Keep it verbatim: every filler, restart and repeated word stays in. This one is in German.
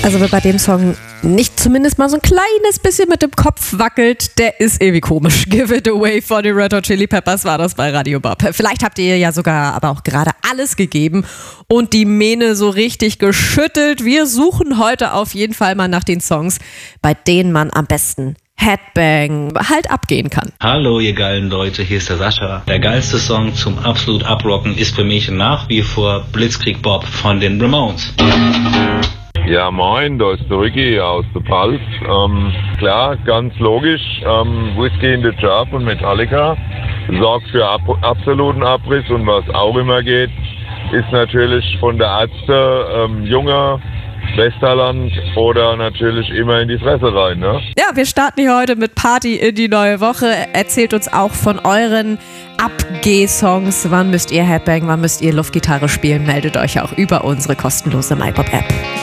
Also wer bei dem Song nicht zumindest mal so ein kleines bisschen mit dem Kopf wackelt, der ist irgendwie komisch. Give It Away von den Red Hot Chili Peppers war das bei Radio Bob. Vielleicht habt ihr ja sogar aber auch gerade alles gegeben und die Mähne so richtig geschüttelt. Wir suchen heute auf jeden Fall mal nach den Songs, bei denen man am besten Headbang halt abgehen kann. Hallo ihr geilen Leute, hier ist der Sascha. Der geilste Song zum absolut Abrocken ist für mich nach wie vor Blitzkrieg Bob von den Ramones. Ja moin, da ist der Ricky aus der Pfalz. Ähm, klar, ganz logisch, ähm, Whiskey in the Jar von Metallica sorgt für ab absoluten Abriss und was auch immer geht, ist natürlich von der Ärzte ähm, junger Westerland oder natürlich immer in die Fresse rein, ne? Ja, wir starten hier heute mit Party in die neue Woche. Erzählt uns auch von euren Abgeh-Songs. Wann müsst ihr Headbang, wann müsst ihr Luftgitarre spielen? Meldet euch auch über unsere kostenlose MyPop-App.